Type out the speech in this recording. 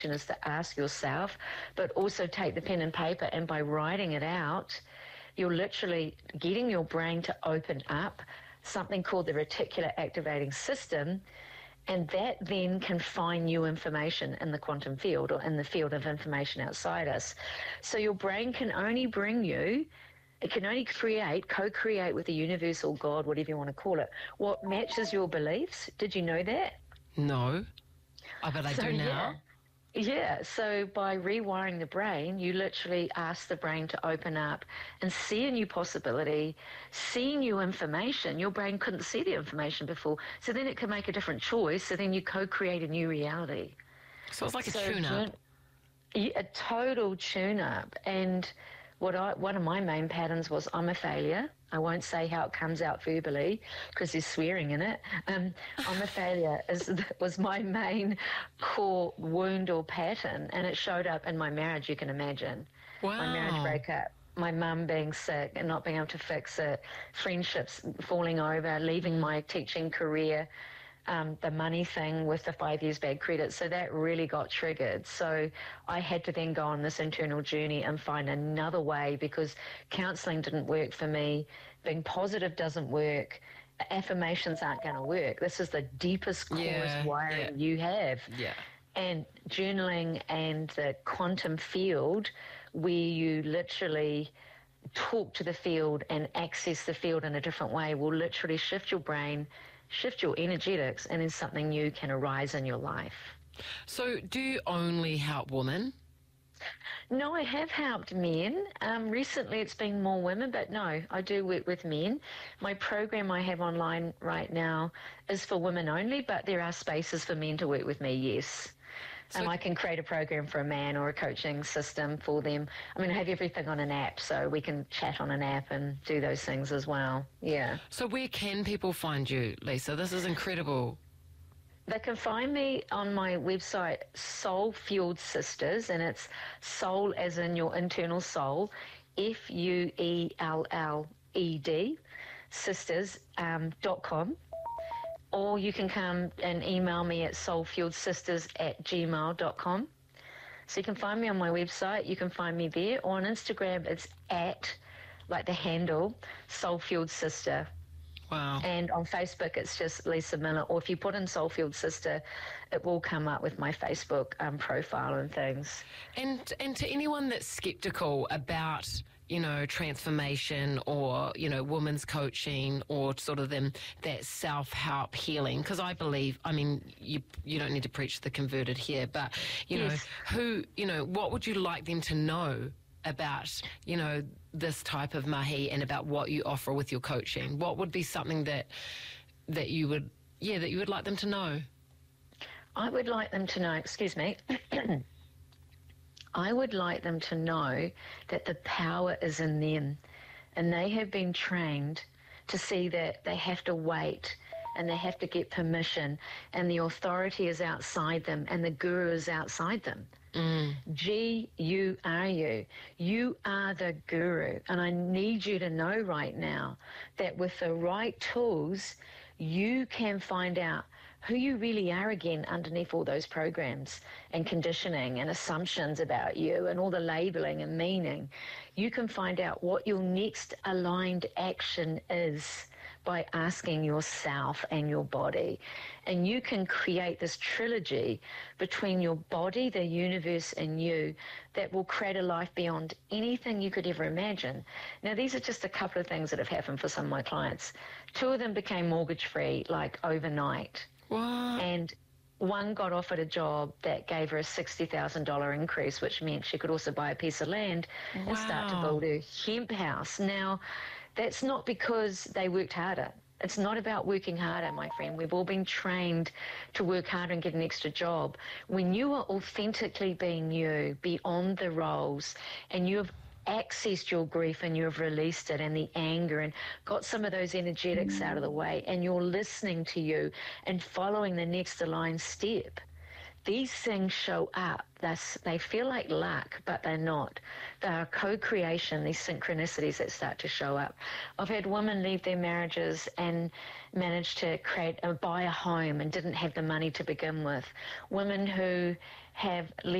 is to ask yourself, but also take the pen and paper, and by writing it out, you're literally getting your brain to open up something called the reticular activating system, and that then can find new information in the quantum field or in the field of information outside us. So your brain can only bring you, it can only co-create with the universe or God, whatever you want to call it, what matches your beliefs. Did you know that? No. But I do now. Yeah, so by rewiring the brain, you literally ask the brain to open up and see a new possibility, see new information. Your brain couldn't see the information before, so then it can make a different choice, so then you co-create a new reality. So it's like a tune-up. A total tune-up. And one of my main patterns was I'm a failure. I won't say how it comes out verbally because there's swearing in it. I'm a failure was my main core wound or pattern, and it showed up in my marriage, you can imagine. Wow. My marriage broke up. My mum being sick and not being able to fix it, friendships falling over, leaving my teaching career, the money thing with the 5 years bad credit. So that really got triggered. So I had to then go on this internal journey and find another way, because counselling didn't work for me. Being positive doesn't work. Affirmations aren't going to work. This is the deepest, core wiring you have. Yeah. And journaling and the quantum field, where you literally talk to the field and access the field in a different way, will literally shift your brain, shift your energetics, and then something new can arise in your life. So do you only help women? No, I have helped men. Recently it's been more women, but no, I do work with men. My program I have online right now is for women only, but there are spaces for men to work with me, yes. And I can create a program for a man or a coaching system for them. I mean, I have everything on an app, so we can chat on an app and do those things as well. Yeah. So where can people find you, Lisa? This is incredible. They can find me on my website, Soul Fueled Sisters, and it's soul as in your internal soul, FUELLED, sisters.com. Or you can come and email me at soulfueledsisters@gmail.com. So you can find me on my website. You can find me there. Or on Instagram, it's at, like the handle, Soul Fueled Sister. Wow. And on Facebook, it's just Lisa Miller. Or if you put in Soul Fueled Sister, it will come up with my Facebook profile and things. And to anyone that's skeptical about, transformation or, women's coaching or sort of that self-help healing, because I believe, you don't need to preach to the converted here, but, Yes. what would you like them to know about, this type of mahi and about what you offer with your coaching? What would be something that you would like them to know? I would like them to know, excuse me, I would like them to know that the power is in them, and they have been trained to see that they have to wait and they have to get permission, and the authority is outside them and the guru is outside them. G-U-R-U. You are the guru, and I need you to know right now that with the right tools, you can find out who you really are again underneath all those programs and conditioning and assumptions about you and all the labeling and meaning. You can find out what your next aligned action is by asking yourself and your body. And you can create this trilogy between your body, the universe, and you that will create a life beyond anything you could ever imagine. Now, these are just a couple of things that have happened for some of my clients. 2 of them became mortgage-free, like overnight. What? And one got offered a job that gave her a $60,000 increase, which meant she could also buy a piece of land and start to build her hemp house. Now, that's not because they worked harder. It's not about working harder, my friend. We've all been trained to work harder and get an extra job. When you are authentically being you, beyond the roles, and you have accessed your grief and you've released it and the anger and got some of those energetics out of the way, and you're listening to you and following the next aligned step, these things show up. They feel like luck, but they're not. They are co-creation, these synchronicities that start to show up. I've had women leave their marriages and manage to buy a home and didn't have the money to begin with. Women who have